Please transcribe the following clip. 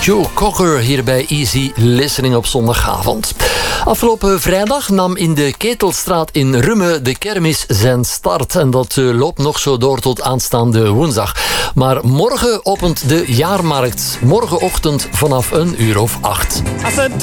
Joe Cocker hier bij Easy Listening op zondagavond. Afgelopen vrijdag nam in de Ketelstraat in Rummen de kermis zijn start. En dat loopt nog zo door tot aanstaande woensdag. Maar morgen opent de jaarmarkt. Morgenochtend vanaf 1:08. I said